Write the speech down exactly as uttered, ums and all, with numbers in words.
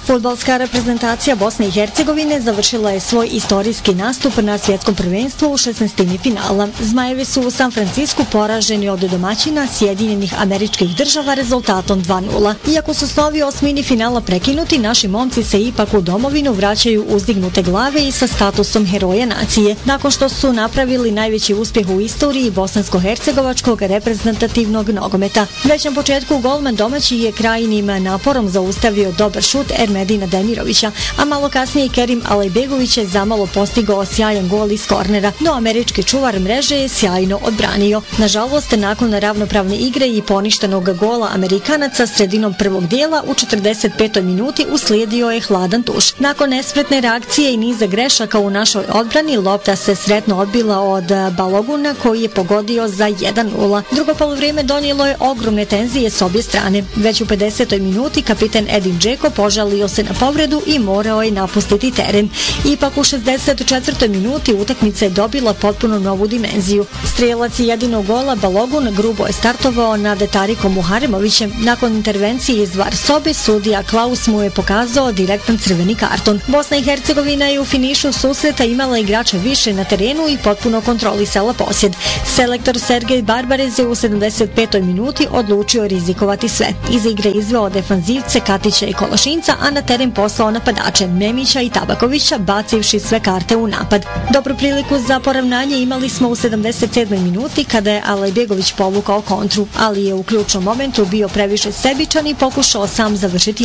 Fudbalska reprezentacija Bosne i Hercegovine završila je svoj istorijski nastup na svjetskom prvenstvu u šesnaestini finala. Zmajevi su u San Francisku poraženi od domaćina Sjedinjenih Američkih Država rezultatom dva nula. Iako su snovi osmini finala prekinuti, naši momci se ipak u domovinu vraćaju uzdignute glave i sa statusom heroja nacije. Nakon što su napravili najveći uspjeh u istoriji bosansko-hercegovačkog reprezentativnog nogometa. Već na početku golman domaći je krajnim naporom zaustavio dobar šut Ermedina Demirovića, a malo kasnije Kerim Alejbegović je zamalo postigao sjajan gol iz kornera, no američki čuvar mreže je sjajno odbranio. Nažalost, nakon ravnopravne igre i poništenog gola Amerikanaca sredinom prvog dijela u četrdeset petoj minuti uslijedio je hladan tuš. Nakon nespretne reakcije i niza grešaka u našoj odbrani, lopta se sretno odbila od Baloguna koji je pogodio za jedan nula. Drugo poluvrijeme donijelo je ogromne tenzije s obje strane. Već u pedesetoj minuti kapiten Edin Džeko požalio se na povredu i morao je napustiti teren. Ipak u šezdeset četvrtoj minuti utakmica je dobila potpuno novu dimenziju. Strijelac jedinog gola Balogun grubo je startovao nad Tarikom Muharemovićem. Nakon intervencije iz var sobe sudija Klaus mu je pokazao direktan crveni karton. Bosna i Hercegovina je u finišu susreta imala igrača više na terenu i potpuno kontrolisala posjed. Selektor Sergej Barbarez je u sedamdeset petoj minuti odlučio rizikovati sve. Iz igre izveo defanzivce Katića i Kološinca, a na teren poslao napadače Memića i Tabakovića, bacivši sve karte u napad. Dobru priliku za poravnanje imali smo u sedamdeset sedmoj minuti kada je Alejbegović povukao kontru, ali je u ključnom momentu bio previše sebičan i pokušao sam završiti